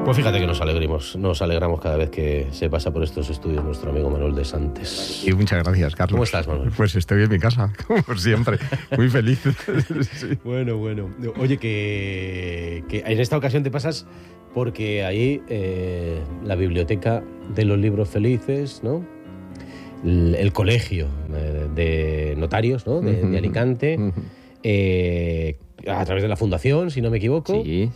Pues fíjate que nos alegramos cada vez que se pasa por estos estudios nuestro amigo Manuel de Santes. Y muchas gracias, Carlos. ¿Cómo estás, Manuel? Pues estoy en mi casa, como siempre, muy feliz. Sí. Bueno. Oye, que en esta ocasión te pasas porque ahí la biblioteca de los libros felices, ¿no? El colegio de notarios, ¿no? de Alicante, a través de la fundación, si no me equivoco. Sí.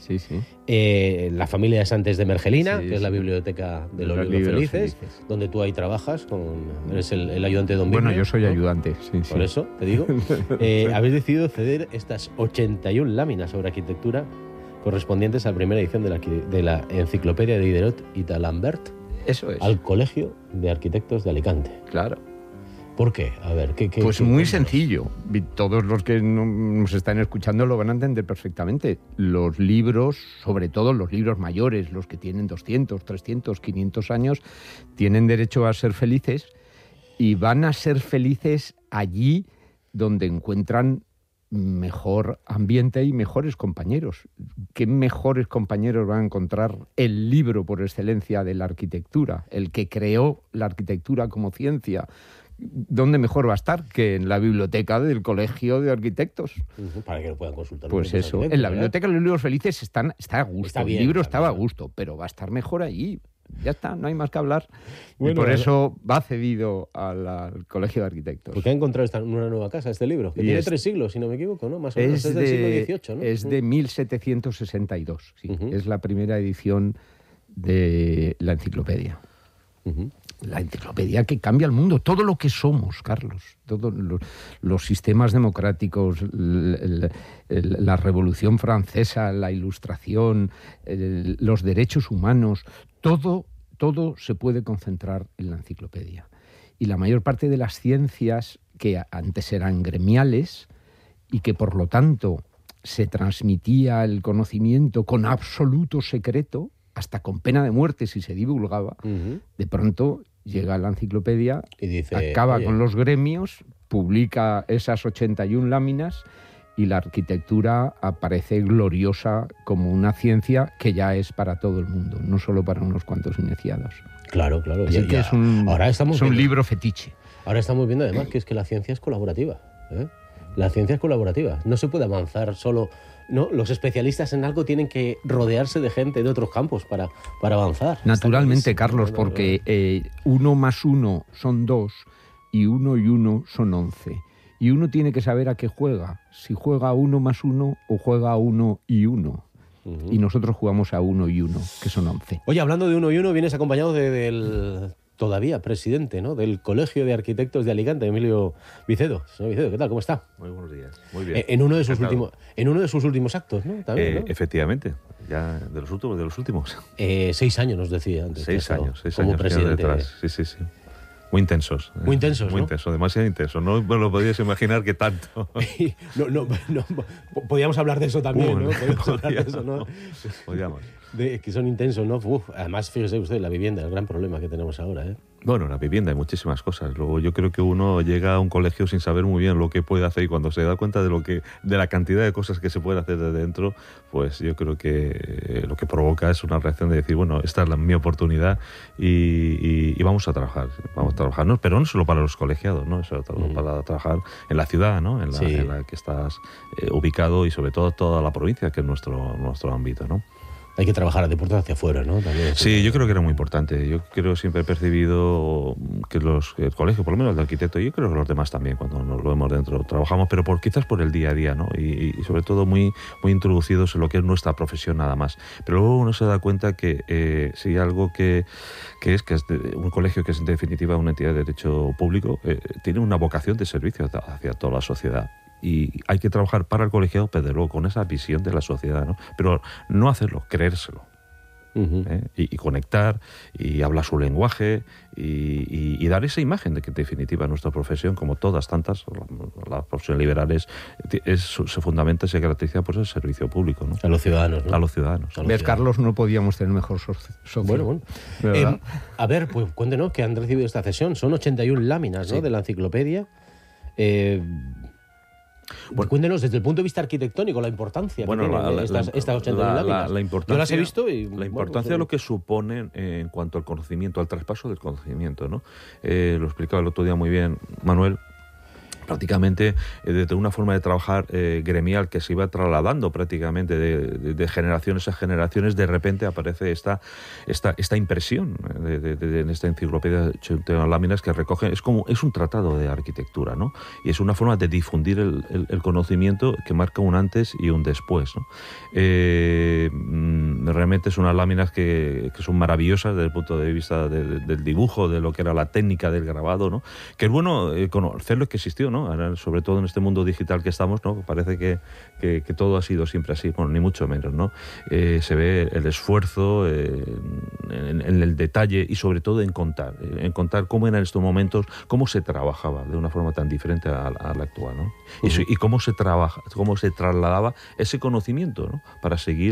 La familia de Santes de Mergelina, que es la biblioteca de los libros felices, donde tú ahí trabajas, eres el ayudante de Don Bimbo. Bueno, yo soy ayudante, sí. Por eso, te digo. Habéis decidido ceder estas 81 láminas sobre arquitectura correspondientes a la primera edición de la enciclopedia de Diderot y d'Alembert. Eso es. Al Colegio de Arquitectos de Alicante. Claro. ¿Por qué? A ver, ¿qué? Pues muy sencillo. Todos los que nos están escuchando lo van a entender perfectamente. Los libros, sobre todo los libros mayores, los que tienen 200, 300, 500 años, tienen derecho a ser felices y van a ser felices allí donde encuentran mejor ambiente y mejores compañeros. ¿Qué mejores compañeros van a encontrar el libro por excelencia de la arquitectura? El que creó la arquitectura como ciencia. ¿Dónde mejor va a estar que en la biblioteca del Colegio de Arquitectos? Para que lo puedan consultar. Pues eso, en la biblioteca de los libros felices está a gusto. Está bien, el libro estaba a gusto, pero va a estar mejor allí. Ya está, no hay más que hablar. Bueno, y por eso va cedido al Colegio de Arquitectos. Porque ha encontrado una nueva casa este libro, que tiene 3 siglos, si no me equivoco, ¿no? Más o menos es del siglo XVIII, ¿no? Es de 1762, sí. Es la primera edición de la enciclopedia. La enciclopedia que cambia el mundo, todo lo que somos, Carlos, todos los sistemas democráticos, la Revolución Francesa, la Ilustración, los derechos humanos, todo se puede concentrar en la enciclopedia. Y la mayor parte de las ciencias que antes eran gremiales y que por lo tanto se transmitía el conocimiento con absoluto secreto, hasta con pena de muerte si se divulgaba, de pronto llega la enciclopedia, y dice, acaba con los gremios, publica esas 81 láminas y la arquitectura aparece gloriosa como una ciencia que ya es para todo el mundo, no solo para unos cuantos iniciados. Claro. Así que es un libro fetiche. Ahora estamos viendo además que es que la ciencia es colaborativa. La ciencia es colaborativa. No se puede avanzar solo... No, los especialistas en algo tienen que rodearse de gente de otros campos para avanzar. Naturalmente, Carlos, porque 1 más 1 son 2 y 1 y 1 son 11. Y uno tiene que saber a qué juega. Si juega a 1 más 1 o juega a 1 y 1. Y nosotros jugamos a 1 y 1, que son 11. Oye, hablando de 1 y 1, vienes acompañado del todavía presidente, ¿no?, del Colegio de Arquitectos de Alicante, Emilio Vicedo. Señor Vicedo, ¿qué tal? ¿Cómo está? Muy buenos días. Muy bien. En uno de sus últimos actos, ¿no? También, ¿no? Efectivamente, ya de los últimos. 6 años nos decía antes. 6 años como presidente. Detrás. Sí. Muy intensos. Muy intensos, ¿no? Muy intensos, demasiado intensos. No me lo podías imaginar que tanto. No, podíamos hablar de eso también, ¿no? Podíamos. Que son intensos, ¿no? Además, fíjese usted, la vivienda, el gran problema que tenemos ahora, ¿eh? Bueno, la vivienda, hay muchísimas cosas. Luego yo creo que uno llega a un colegio sin saber muy bien lo que puede hacer y cuando se da cuenta de la cantidad de cosas que se pueden hacer desde dentro, pues yo creo que lo que provoca es una reacción de decir, bueno, esta es mi oportunidad y vamos a trabajar, ¿no? Pero no solo para los colegiados, ¿no? Solo para trabajar en la ciudad, ¿no? En la que estás ubicado y sobre todo toda la provincia, que es nuestro ámbito, ¿no? Hay que trabajar de puertas hacia afuera, ¿no? También, sí, yo creo que era muy importante. Yo creo siempre he percibido que el colegio, por lo menos el de arquitecto, yo creo que los demás también, cuando nos lo vemos dentro, trabajamos, pero quizás por el día a día, ¿no? Y sobre todo muy, muy introducidos en lo que es nuestra profesión nada más. Pero luego uno se da cuenta que si algo que es un colegio que es en definitiva una entidad de derecho público, tiene una vocación de servicio hacia toda la sociedad. Y hay que trabajar para el colegiado, pero luego con esa visión de la sociedad, ¿no? Pero no hacerlo, creérselo. Y conectar, y hablar su lenguaje, y dar esa imagen de que en definitiva nuestra profesión, como todas tantas, las profesiones liberales, se fundamenta y se caracteriza por ese servicio público, ¿no? A los ciudadanos, ¿no? A los ciudadanos. ¿Ves, Carlos? No podíamos tener mejor socio. Bueno. A ver, pues cuéntenos que han recibido esta cesión. Son 81 láminas, ¿no? De la enciclopedia. Bueno, cuéntenos desde el punto de vista arquitectónico la importancia que tienen estas 81 láminas. La importancia, yo las he visto y... La importancia de lo que suponen en cuanto al conocimiento, al traspaso del conocimiento, ¿no? Lo explicaba el otro día muy bien Manuel. Prácticamente desde una forma de trabajar gremial que se iba trasladando prácticamente de generaciones a generaciones, de repente aparece esta impresión en esta enciclopedia de 81 láminas que recoge, es un tratado de arquitectura, ¿no? Y es una forma de difundir el conocimiento que marca un antes y un después, ¿no? Realmente son unas láminas que son maravillosas desde el punto de vista del dibujo, de lo que era la técnica del grabado, ¿no? Que es bueno conocerlo, que existió, ¿no? Ahora, sobre todo en este mundo digital que estamos, ¿no? Parece que todo ha sido siempre así, bueno, ni mucho menos, ¿no? Se ve el esfuerzo en el detalle y sobre todo en contar cómo eran estos momentos, cómo se trabajaba de una forma tan diferente a la actual, ¿no? Y cómo se trasladaba ese conocimiento, ¿no? Para seguir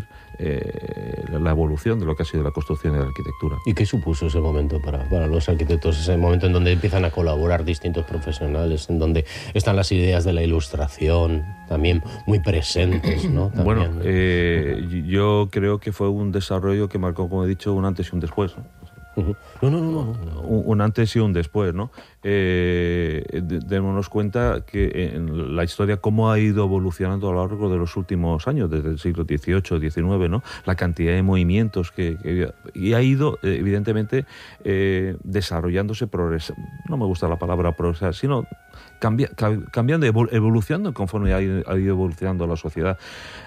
la evolución de lo que ha sido la construcción de la arquitectura. ¿Y qué supuso ese momento para los arquitectos? Ese momento en donde empiezan a colaborar distintos profesionales, en donde están las ideas de la ilustración también muy presentes, ¿no? También, bueno, yo creo que fue un desarrollo que marcó, como he dicho, un antes y un después, ¿no? No. Un antes y un después, ¿no? Démonos cuenta que en la historia cómo ha ido evolucionando a lo largo de los últimos años, desde el siglo XVIII, XIX, ¿no? La cantidad de movimientos y ha ido, evidentemente, desarrollándose, no me gusta la palabra progresar, sino cambiando, evolucionando conforme ha ido evolucionando la sociedad.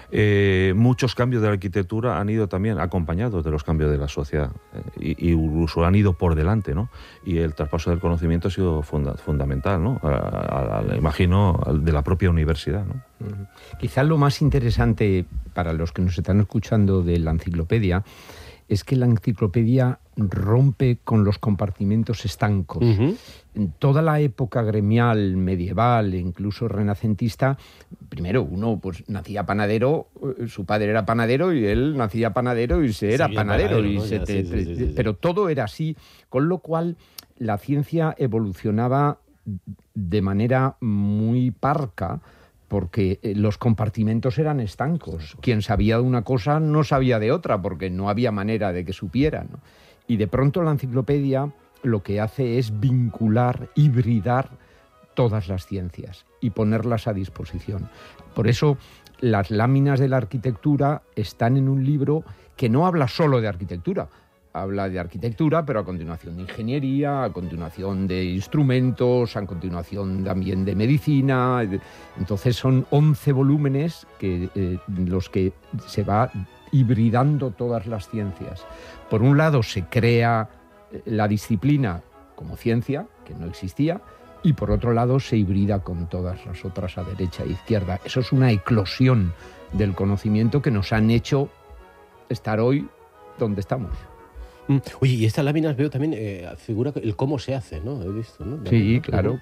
Muchos cambios de la arquitectura han ido también acompañados de los cambios de la sociedad y incluso han ido por delante, ¿no? Y el traspaso del conocimiento ha sido fundamental, ¿no? Imagino, de la propia universidad, ¿no? Quizás lo más interesante para los que nos están escuchando de la enciclopedia es que la enciclopedia rompe con los compartimentos estancos. En toda la época gremial, medieval e incluso renacentista, primero uno pues nacía panadero, su padre era panadero y él nacía panadero y se era panadero, ¿no? Pero todo era así, con lo cual la ciencia evolucionaba de manera muy parca, porque los compartimentos eran estancos. Quien sabía de una cosa no sabía de otra, porque no había manera de que supiera, ¿no? Y de pronto la enciclopedia lo que hace es vincular, hibridar todas las ciencias y ponerlas a disposición. Por eso las láminas de la arquitectura están en un libro que no habla solo de arquitectura. Habla de arquitectura, pero a continuación de ingeniería, a continuación de instrumentos, a continuación también de medicina. Entonces son 11 volúmenes los que se va hibridando todas las ciencias. Por un lado se crea la disciplina como ciencia, que no existía, y por otro lado se hibrida con todas las otras a derecha e izquierda. Eso es una eclosión del conocimiento que nos han hecho estar hoy donde estamos. Oye, y estas láminas veo también figura el cómo se hace, ¿no? He visto, ¿no? Sí, claro.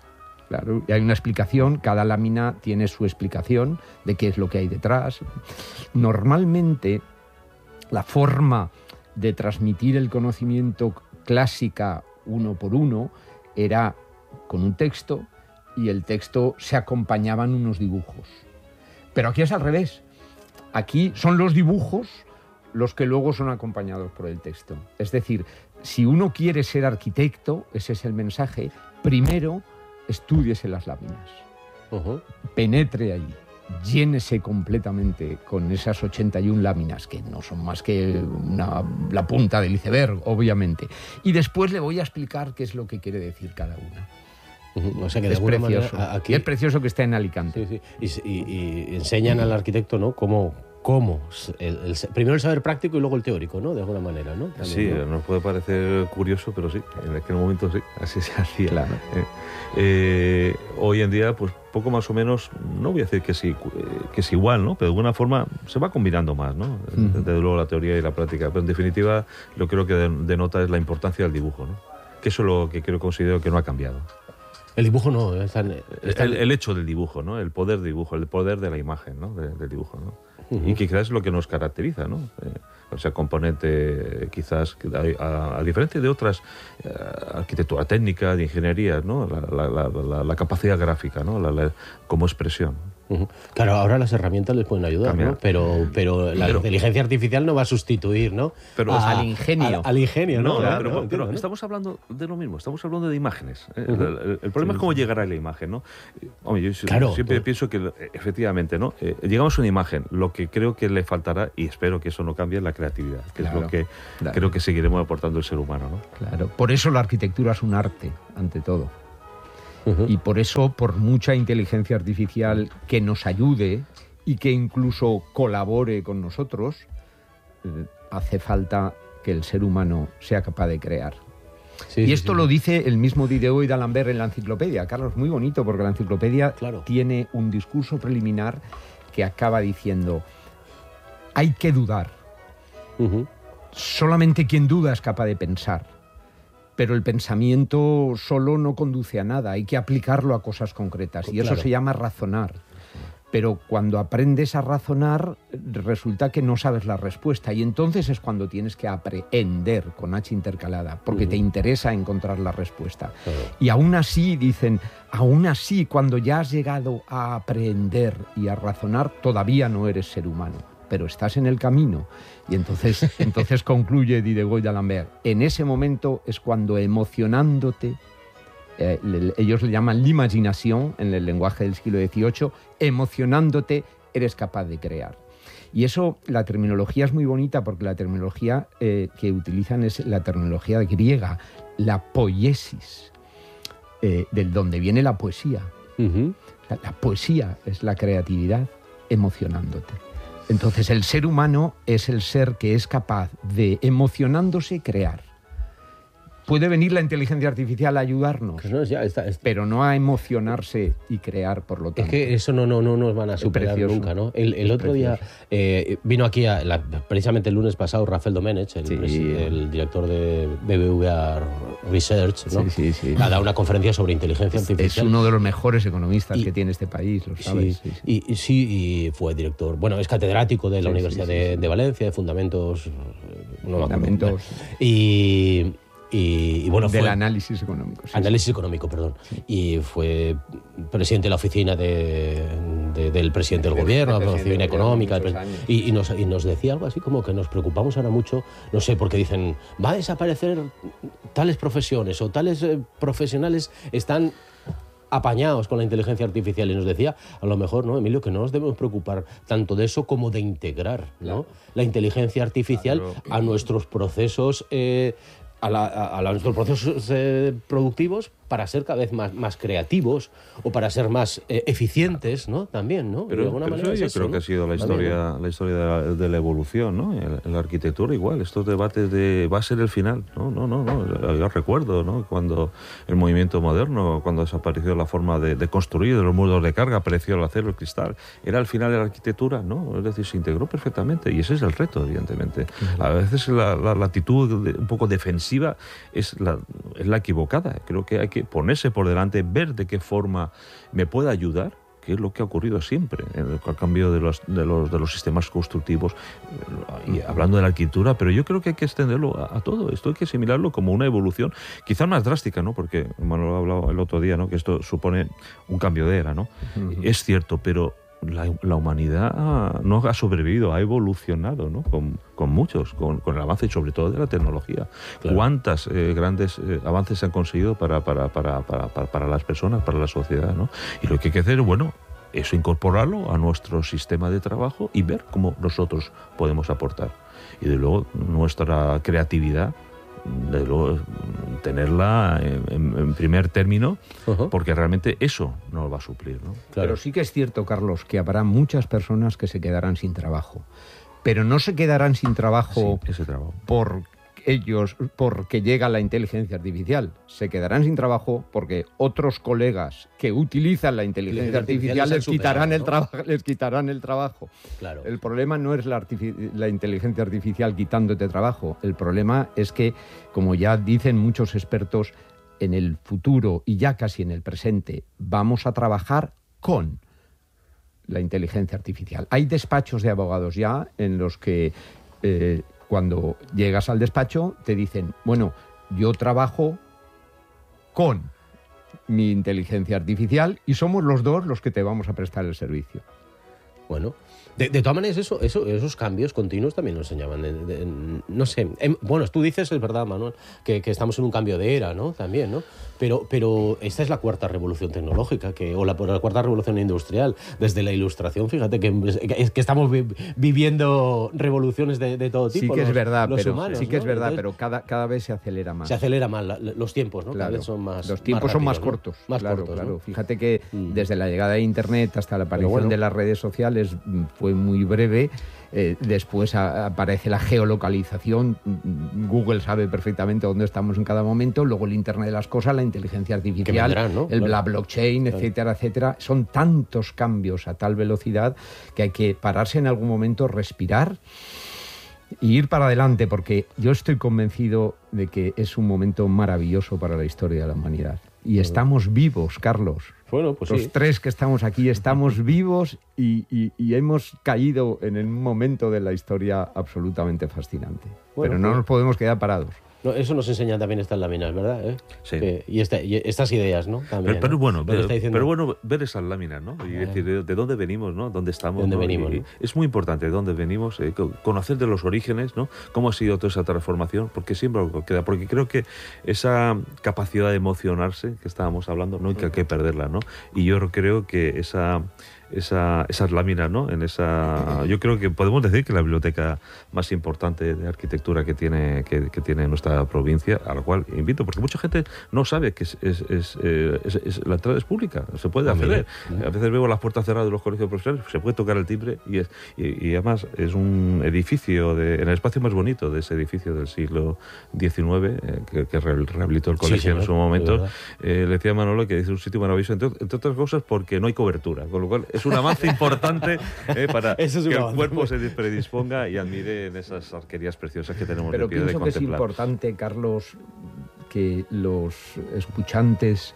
Y hay una explicación, cada lámina tiene su explicación de qué es lo que hay detrás. Normalmente, la forma de transmitir el conocimiento clásica uno por uno era con un texto y el texto se acompañaban unos dibujos. Pero aquí es al revés. Aquí son los dibujos los que luego son acompañados por el texto. Es decir, si uno quiere ser arquitecto, ese es el mensaje, primero estúdiese las láminas, penetre allí, llénese completamente con esas 81 láminas, que no son más que la punta del iceberg, obviamente. Y después le voy a explicar qué es lo que quiere decir cada una. O sea que es precioso. Aquí es precioso que esté en Alicante. Sí. Y enseñan al arquitecto, ¿no? Cómo primero el saber práctico y luego el teórico, ¿no? De alguna manera, ¿no? También, sí, ¿no? nos puede parecer curioso, pero sí, en aquel momento sí, así se hacía. Claro. Hoy en día, pues poco más o menos, no voy a decir que es igual, ¿no? Pero de alguna forma se va combinando más, ¿no? Desde luego la teoría y la práctica. Pero en definitiva, lo que creo que denota es la importancia del dibujo, ¿no? Que eso es lo que considero que no ha cambiado. El dibujo no, el hecho del dibujo, ¿no? El poder del dibujo, el poder de la imagen, ¿no? Del dibujo, ¿no? Y que quizás es lo que nos caracteriza, ¿no? ese componente quizás, a diferencia de otras arquitectura técnica, de ingeniería, ¿no? La capacidad gráfica, ¿no? Como expresión. Claro, ahora las herramientas les pueden ayudar, ¿no? Pero la inteligencia artificial no va a sustituir, ¿no? Pero al ingenio. Al ingenio, ¿no? Pero estamos hablando de lo mismo, estamos hablando de imágenes. El problema es cómo llegará la imagen, ¿no? Hombre, yo siempre pienso que efectivamente, ¿no? Llegamos a una imagen, lo que creo que le faltará, y espero que eso no cambie, es la creatividad, que es lo que creo que seguiremos aportando el ser humano, ¿no? Claro, por eso la arquitectura es un arte, ante todo. Y por eso, por mucha inteligencia artificial que nos ayude y que incluso colabore con nosotros, hace falta que el ser humano sea capaz de crear. Y esto lo dice el mismo Diderot y d'Alembert en la enciclopedia. Carlos, muy bonito, porque la enciclopedia tiene un discurso preliminar que acaba diciendo: hay que dudar. Solamente quien duda es capaz de pensar. Pero el pensamiento solo no conduce a nada, hay que aplicarlo a cosas concretas. Y eso se llama razonar. Pero cuando aprendes a razonar, resulta que no sabes la respuesta. Y entonces es cuando tienes que aprehender, con H intercalada, porque te interesa encontrar la respuesta. Y aún así, dicen, aún así, cuando ya has llegado a aprender y a razonar, todavía no eres ser humano. Pero estás en el camino. Y entonces concluye Diderot y d'Alembert. En ese momento es cuando emocionándote, ellos le llaman l'imaginación en el lenguaje del siglo XVIII, emocionándote eres capaz de crear. Y eso, la terminología es muy bonita, porque la terminología que utilizan es la terminología griega, la poiesis, del donde viene la poesía. La poesía es la creatividad emocionándote. Entonces el ser humano es el ser que es capaz de, emocionándose, crear. Puede venir la inteligencia artificial a ayudarnos, pero no a emocionarse y crear, por lo tanto. Es que eso no nos van a superar nunca, ¿no? El otro día vino aquí, precisamente el lunes pasado, Rafael Domenech, el director de BBVA Research, ¿no? Ha dado una conferencia sobre inteligencia artificial. Es uno de los mejores economistas que tiene este país, lo sabes. Y fue director, bueno, es catedrático de la Universidad de Valencia, de Fundamentos, y bueno, del análisis económico. Análisis económico, perdón. Y fue presidente de la oficina del presidente del gobierno, de la oficina económica. Y nos decía algo así como que nos preocupamos ahora mucho, no sé, porque dicen, va a desaparecer tales profesiones o tales profesionales están apañados con la inteligencia artificial. Y nos decía, a lo mejor, ¿no, Emilio, que no nos debemos preocupar tanto de eso como de integrar, ¿no? La inteligencia artificial a nuestros procesos a nuestros procesos productivos, para ser cada vez más creativos o para ser más eficientes, ¿no? También, ¿no? Pero eso yo creo que ha sido la historia de la evolución, ¿no? En la arquitectura igual, estos debates de va a ser el final, no. Yo recuerdo, ¿no? Cuando el movimiento moderno, cuando desapareció la forma de construir, de los muros de carga, apareció el acero, el cristal, era el final de la arquitectura, ¿no? Es decir, se integró perfectamente y ese es el reto, evidentemente. A veces la actitud un poco defensiva es la equivocada. Creo que hay que ponerse por delante, ver de qué forma me puede ayudar, que es lo que ha ocurrido siempre en el cambio de los sistemas constructivos, y hablando de la arquitectura, pero yo creo que hay que extenderlo a todo esto, hay que asimilarlo como una evolución, quizá más drástica, ¿no? Porque Manuel ha hablado el otro día, ¿no? Que esto supone un cambio de era, ¿no? Es cierto, pero la humanidad no ha sobrevivido, ha evolucionado, ¿no? Con muchos, con el avance sobre todo de la tecnología. Claro. ¿Cuántas grandes avances se han conseguido para las personas, para la sociedad, ¿no? Y lo que hay que hacer, bueno, es incorporarlo a nuestro sistema de trabajo y ver cómo nosotros podemos aportar. Y de luego nuestra creatividad, de luego tenerla en primer término, porque realmente eso nos va a suplir, ¿no? Claro. Pero sí que es cierto, Carlos, que habrá muchas personas que se quedarán sin trabajo, pero no se quedarán sin trabajo, porque llega la inteligencia artificial. Se quedarán sin trabajo porque otros colegas que utilizan la inteligencia artificial les quitarán el trabajo. Claro. El problema no es la inteligencia artificial quitándote trabajo. El problema es que, como ya dicen muchos expertos, en el futuro y ya casi en el presente vamos a trabajar con la inteligencia artificial. Hay despachos de abogados ya en los que cuando llegas al despacho te dicen, bueno, yo trabajo con mi inteligencia artificial y somos los dos los que te vamos a prestar el servicio. Bueno, de todas maneras, esos cambios continuos también nos enseñaban. No sé, bueno, tú dices, es verdad, Manuel, que estamos en un cambio de era, ¿no? También, ¿no? Pero esta es la cuarta revolución tecnológica, o la cuarta revolución industrial. Desde la Ilustración, fíjate que estamos viviendo revoluciones de todo tipo. Sí que es verdad, los pero humanos, sí que es ¿no? verdad, Entonces, pero cada vez se acelera más. se acelera más los tiempos, ¿no? Claro, Cada vez son más. los tiempos más son rápidos, más cortos. ¿no? Más claro, cortos, claro. ¿no? Fíjate que desde la llegada de Internet hasta la aparición de las redes sociales fue muy breve. Después aparece la geolocalización. Google sabe perfectamente dónde estamos en cada momento. Luego el Internet de las cosas, la inteligencia artificial, vendrán, ¿no? la blockchain, etcétera, etcétera. Son tantos cambios a tal velocidad que hay que pararse en algún momento, respirar y ir para adelante, porque yo estoy convencido de que es un momento maravilloso para la historia de la humanidad. Y estamos vivos, Carlos. Bueno, pues Los tres que estamos aquí estamos vivos y hemos caído en un momento de la historia absolutamente fascinante. Bueno, pero no nos podemos quedar parados. No, eso nos enseña también estas láminas, ¿verdad? Sí. Y estas ideas, ¿no? También, pero ¿no? bueno, Diciendo... pero bueno ver esas láminas, ¿no? Y decir de dónde venimos, ¿no? ¿Dónde estamos? ¿Dónde ¿no? venimos, ¿no? Es muy importante de dónde venimos, conocer de los orígenes, ¿no? Cómo ha sido toda esa transformación, porque siempre algo queda. Porque creo que esa capacidad de emocionarse que estábamos hablando, no hay que perderla, ¿no? Y yo creo que esas láminas, ¿no? Yo creo que podemos decir que la biblioteca más importante de arquitectura que tiene nuestra provincia, a la cual invito, porque mucha gente no sabe que la entrada es pública, se puede acceder. A veces veo las puertas cerradas de los colegios profesionales, se puede tocar el timbre y además es un edificio en el espacio más bonito de ese edificio del siglo XIX que rehabilitó el colegio en su momento. Le decía a Manolo que es un sitio maravilloso, entre otras cosas porque no hay cobertura, con lo cual es un avance importante para que el cuerpo se predisponga y admire en esas arquerías preciosas que tenemos Pero de pie de pienso que es importante, Carlos, que los escuchantes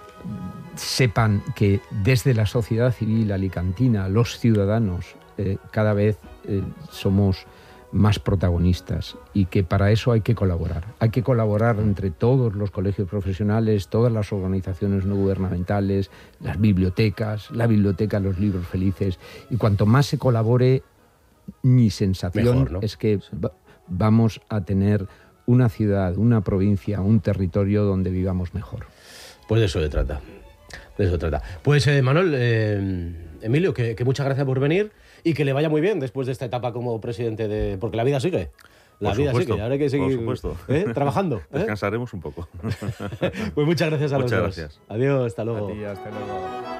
sepan que desde la sociedad civil alicantina, los ciudadanos, cada vez somos más protagonistas y que para eso hay que colaborar. Hay que colaborar entre todos los colegios profesionales, todas las organizaciones no gubernamentales, las bibliotecas, la biblioteca Los Libros Felices. Y cuanto más se colabore, mi sensación mejor, ¿no? es que vamos a tener una ciudad, una provincia, un territorio donde vivamos mejor. Pues de eso se trata. De eso se trata. Pues Manuel, Emilio, que muchas gracias por venir y que le vaya muy bien después de esta etapa como presidente porque la vida sigue. La vida sigue, ahora hay que seguir trabajando. Descansaremos un poco. Pues muchas gracias a los dos. Muchas gracias. Adiós, hasta luego. A ti, hasta luego.